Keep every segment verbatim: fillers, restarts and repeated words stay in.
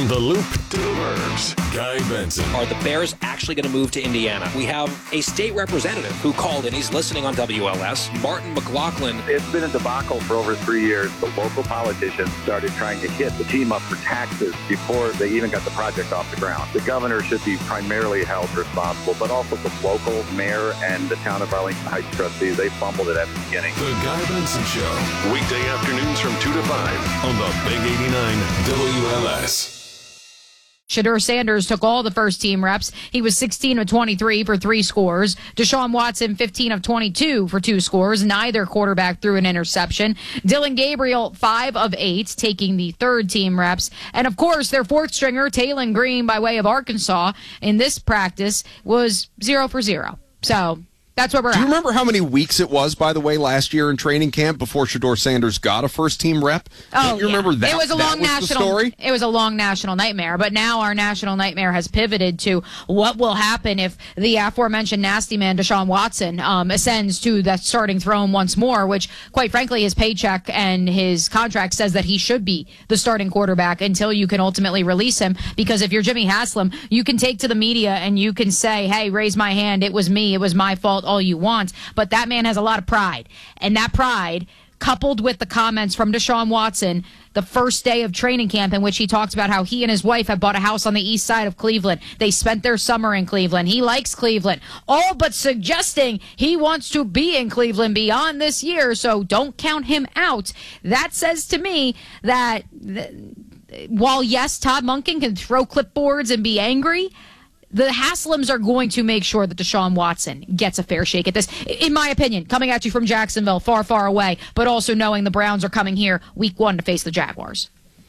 From the Loop to the Burbs, Guy Benson. Are the Bears actually going to move to Indiana? We have a state representative who called in. He's listening on W L S, Martin McLaughlin. It's been a debacle for over three years. The local politicians started trying to hit the team up for taxes before they even got the project off the ground. The governor should be primarily held responsible, but also the local mayor and the town of Arlington Heights trustees. They fumbled it at the beginning. The Guy Benson Show, weekday afternoons from two to five on the Big eighty-nine W L S. Shedeur Sanders took all the first-team reps. He was sixteen of twenty-three for three scores. Deshaun Watson, fifteen of twenty-two for two scores. Neither quarterback threw an interception. Dillon Gabriel, five of eight, taking the third-team reps. And, of course, their fourth-stringer, Taylon Green, by way of Arkansas, in this practice, was zero for zero. So that's where we're at. Do you remember how many weeks it was, by the way, last year in training camp before Shedeur Sanders got a first-team rep? Oh, Don't you yeah. remember that? It was a long was national. story? It was a long national nightmare. But now our national nightmare has pivoted to what will happen if the aforementioned nasty man Deshaun Watson um, ascends to the starting throne once more. Which, quite frankly, his paycheck and his contract says that he should be the starting quarterback until you can ultimately release him. Because if you're Jimmy Haslam, you can take to the media and you can say, "Hey, raise my hand. It was me. It was my fault. All you want." But that man has a lot of pride. And that pride, coupled with the comments from Deshaun Watson the first day of training camp in which he talks about how he and his wife have bought a house on the east side of Cleveland. They spent their summer in Cleveland. He likes Cleveland. All but suggesting he wants to be in Cleveland beyond this year, so don't count him out. That says to me that th- while, yes, Todd Monken can throw clipboards and be angry, the Haslams are going to make sure that Deshaun Watson gets a fair shake at this. In my opinion, coming at you from Jacksonville, far, far away, but also knowing the Browns are coming here week one to face the Jaguars.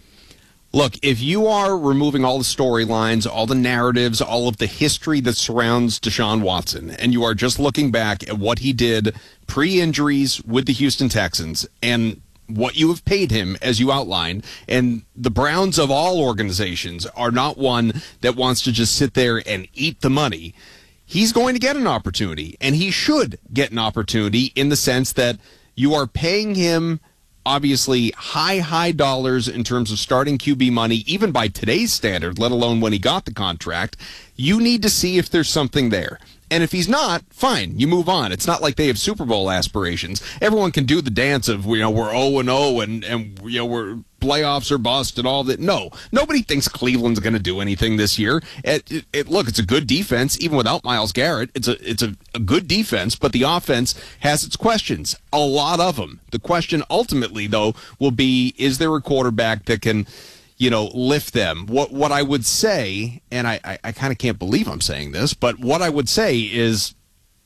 Look, if you are removing all the storylines, all the narratives, all of the history that surrounds Deshaun Watson, and you are just looking back at what he did pre-injuries with the Houston Texans and what you have paid him, as you outlined, and the Browns of all organizations are not one that wants to just sit there and eat the money. He's going to get an opportunity, and he should get an opportunity in the sense that you are paying him obviously high, high dollars in terms of starting Q B money, even by today's standard, let alone when he got the contract. You need to see if there's something there. And if he's not, fine, you move on. It's not like they have Super Bowl aspirations. Everyone can do the dance of, you know, we're oh and oh and, and you know, we're playoffs or bust and all that. No, nobody thinks Cleveland's going to do anything this year. It, it, it, look, it's a good defense, even without Myles Garrett. It's a it's a, a good defense, but the offense has its questions, a lot of them. The question ultimately, though, will be, is there a quarterback that can, you know, lift them? What what I would say, and I, I, I kind of can't believe I'm saying this, but what I would say is,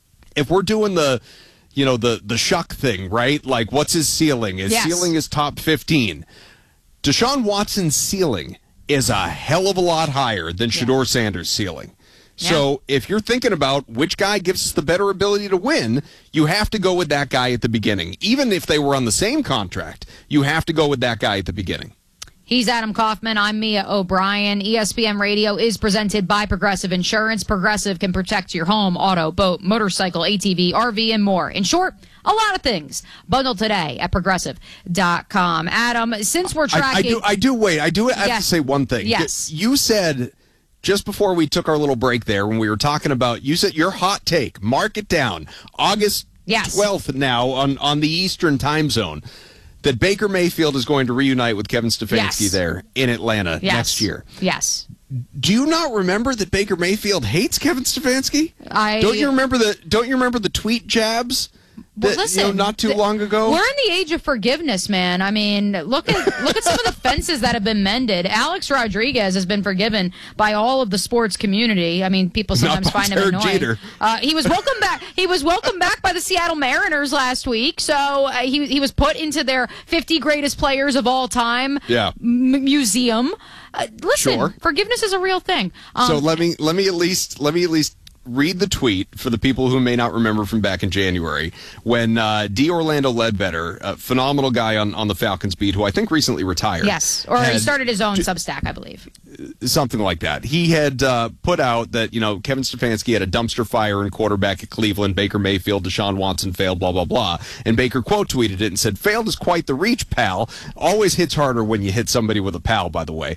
if we're doing the, you know, the, the Shuck thing, right? Like, what's his ceiling? His yes. ceiling is top fifteen. Deshaun Watson's ceiling is a hell of a lot higher than yeah. Shedeur Sanders' ceiling. Yeah. So if you're thinking about which guy gives us the better ability to win, you have to go with that guy at the beginning. Even if they were on the same contract, you have to go with that guy at the beginning. He's Adam Kaufman. I'm Mia O'Brien. E S P N Radio is presented by Progressive Insurance. Progressive can protect your home, auto, boat, motorcycle, A T V, R V, and more. In short, a lot of things. Bundle today at progressive dot com. Adam, since we're tracking... I, I do, I do, wait, I do have yes. to say one thing. Yes. You said, just before we took our little break there, when we were talking about, you said your hot take, mark it down, August yes. twelfth now on, on the Eastern time zone, that Baker Mayfield is going to reunite with Kevin Stefanski yes. there in Atlanta yes. next year. Yes. Do you not remember that Baker Mayfield hates Kevin Stefanski? I don't you remember the Don't you remember the tweet jabs? That, well, listen, you know, not too th- long ago. We're in the age of forgiveness, man. I mean, look at look at some of the fences that have been mended. Alex Rodriguez has been forgiven by all of the sports community. I mean, people sometimes find him annoying. Uh, he was welcomed back. He was welcomed back by the Seattle Mariners last week. So uh, he he was put into their fifty greatest players of all time yeah. m- museum. Uh, listen, sure. forgiveness is a real thing. Um, so let me let me at least let me at least. read the tweet for the people who may not remember from back in January when uh, D. Orlando Ledbetter, a phenomenal guy on, on the Falcons beat, who I think recently retired. Yes, or had, he started his own j- Substack, I believe. Something like that. He had uh, put out that, you know, Kevin Stefanski had a dumpster fire in quarterback at Cleveland, Baker Mayfield, Deshaun Watson failed, blah, blah, blah. And Baker quote tweeted it and said, "Failed is quite the reach, pal. Always hits harder when you hit somebody with a pal, by the way."